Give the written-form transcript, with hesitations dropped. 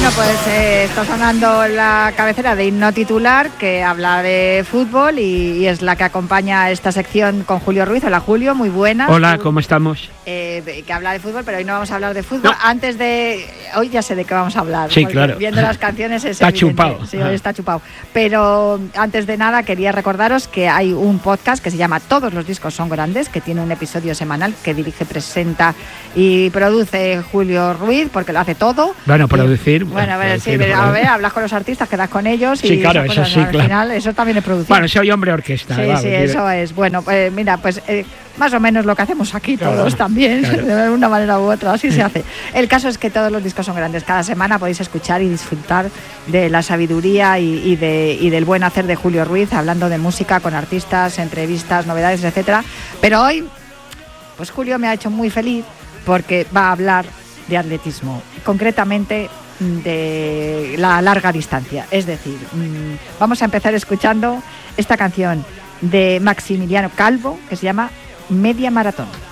Bueno, pues está sonando la cabecera de Himno Titular, que habla de fútbol y es la que acompaña esta sección con Julio Ruiz. Hola, Julio, muy buena. Hola, ¿cómo estamos? Que habla de fútbol, pero hoy no vamos a hablar de fútbol. No. Hoy ya sé de qué vamos a hablar. Sí, claro. Viendo las canciones es está evidente. Chupado. Sí, hoy está chupado. Pero antes de nada quería recordaros que hay un podcast que se llama Todos los discos son grandes, que tiene un episodio semanal que dirige, presenta y produce Julio Ruiz, porque lo hace todo. Bueno, producir. Bueno, a ver, sí, a ver, hablas con los artistas, quedas con ellos. Sí, y claro, eso sí, al claro. final, eso también es producir. Bueno, soy hombre orquesta. Sí, sí, eso es. Bueno, mira, pues más o menos lo que hacemos aquí todos también, claro. De una manera u otra, así se hace. El caso es que todos los discos son grandes. Cada semana podéis escuchar y disfrutar de la sabiduría y del buen hacer de Julio Ruiz, hablando de música con artistas, entrevistas, novedades, etcétera. Pero hoy, pues Julio me ha hecho muy feliz porque va a hablar de atletismo, concretamente de la larga distancia. Es decir, vamos a empezar escuchando esta canción de Maximiliano Calvo que se llama Media Maratón.